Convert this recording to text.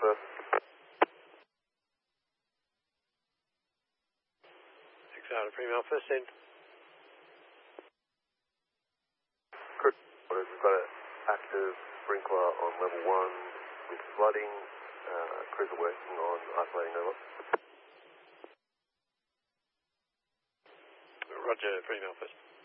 first. 6 out of Fremantle first end. Good. We've got an active sprinkler on level 1 with flooding. Crews are working on isolating over. Roger, Fremantle first.